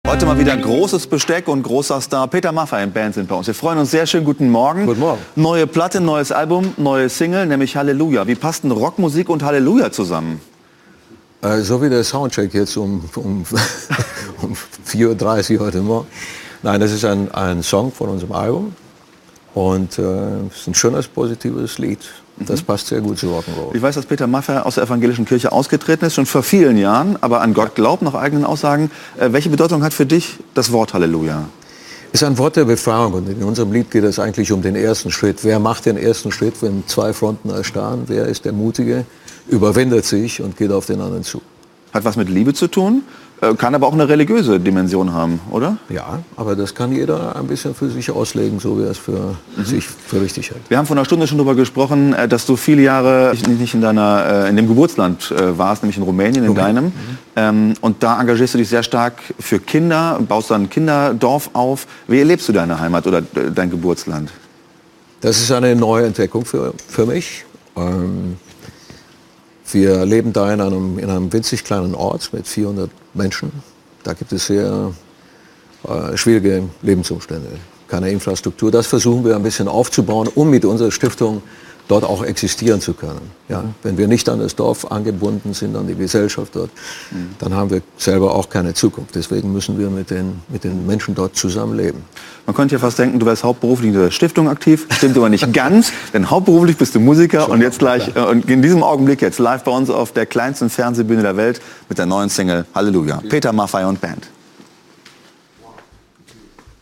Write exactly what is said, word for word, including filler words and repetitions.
Heute mal wieder großes Besteck und großer Star. Peter Maffay und Band sind bei uns. Wir freuen uns sehr. Schön, guten Morgen. Guten Morgen. Neue Platte, neues Album, neue Single, nämlich Halleluja. Wie passt denn Rockmusik und Halleluja zusammen? Äh, so wie der Soundcheck jetzt um, um, um vier Uhr dreißig heute Morgen. Nein, das ist ein, ein Song von unserem Album. Und äh, es ist ein schönes, positives Lied. Das passt sehr gut zu Rock'n'Roll. Ich weiß, dass Peter Maffay aus der evangelischen Kirche ausgetreten ist, schon vor vielen Jahren, aber an Gott glaubt, nach eigenen Aussagen. Äh, welche Bedeutung hat für dich das Wort Halleluja? Es ist ein Wort der Befreiung und in unserem Lied geht es eigentlich um den ersten Schritt. Wer macht den ersten Schritt, wenn zwei Fronten erstarren? Wer ist der Mutige, überwindet sich und geht auf den anderen zu? Hat was mit Liebe zu tun, äh, kann aber auch eine religiöse Dimension haben, oder? Ja, aber das kann jeder ein bisschen für sich auslegen, so wie er es für mhm. sich für richtig hält. Wir haben vor einer Stunde schon darüber gesprochen, äh, dass du viele Jahre nicht in, deiner, äh, in dem Geburtsland äh, warst, nämlich in Rumänien, in Rumänien. deinem. Mhm. Ähm, und da engagierst du dich sehr stark für Kinder, baust dann ein Kinderdorf auf. Wie erlebst du deine Heimat oder äh, dein Geburtsland? Das ist eine neue Entdeckung für, für mich. Ähm, Wir leben da in einem, in einem winzig kleinen Ort mit vierhundert Menschen. Da gibt es sehr äh, schwierige Lebensumstände, keine Infrastruktur. Das versuchen wir ein bisschen aufzubauen, um mit unserer Stiftung dort auch existieren zu können. Ja, wenn wir nicht an das Dorf angebunden sind, an die Gesellschaft dort, mhm. dann haben wir selber auch keine Zukunft. Deswegen müssen wir mit den, mit den Menschen dort zusammenleben. Man könnte ja fast denken, du wärst hauptberuflich in der Stiftung aktiv. Stimmt aber nicht ganz, denn hauptberuflich bist du Musiker. Schon und jetzt gleich, äh, und in diesem Augenblick jetzt live bei uns auf der kleinsten Fernsehbühne der Welt mit der neuen Single Halleluja. Peter Maffay und Band.